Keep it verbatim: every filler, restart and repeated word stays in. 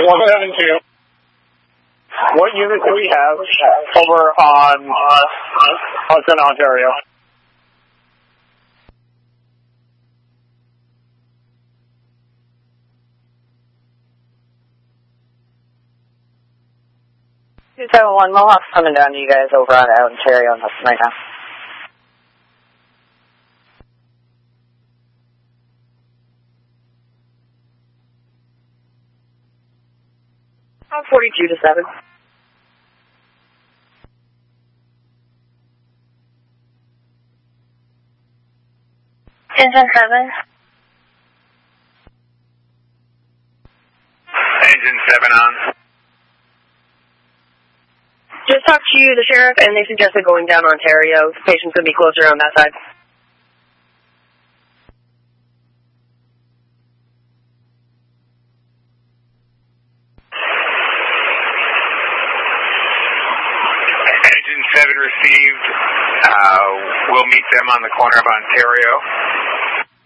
one seven two. What unit do we have over on Hudson, Ontario? two seven one, Mohawk's coming down to you guys over on Ontario and Hudson right now. forty-two to seven. Engine seven. Engine seven on. Just talked to you, the sheriff, and they suggested going down Ontario. The patient's going to be closer on that side. Engine seven received. Uh, we'll meet them on the corner of Ontario.